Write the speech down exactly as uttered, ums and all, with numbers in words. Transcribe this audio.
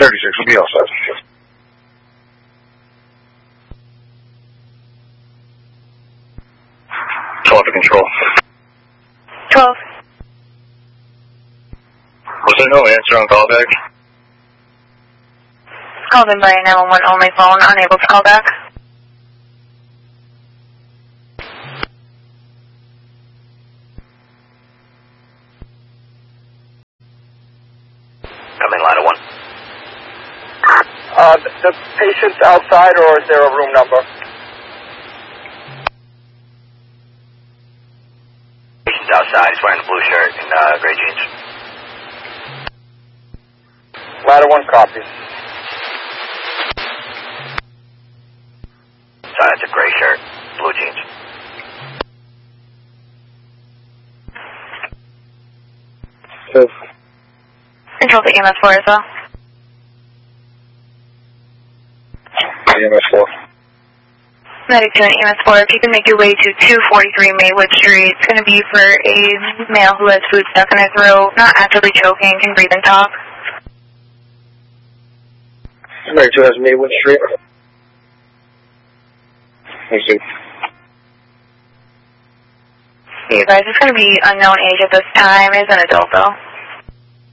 thirty-six will be outside. twelve to control. twelve. Was there no answer on callback? Called in by a nine one one only phone, unable to call back. Come in, ladder one. Uh, the, the patient's outside, or is there a room number? Patient's outside. He's wearing a blue shirt and uh, gray jeans. Ladder one copies. Sorry, that's a gray shirt, blue jeans. Yes. Control to E M S four as well. E M S four. Medic two and E M S four, if you can make your way to two forty-three Maywood Street, it's going to be for a male who has food stuck in his throat, not actively choking, can breathe and talk. Medic two has Maywood Street. Thank you. You guys, it's going to be unknown age at this time. Is an adult though.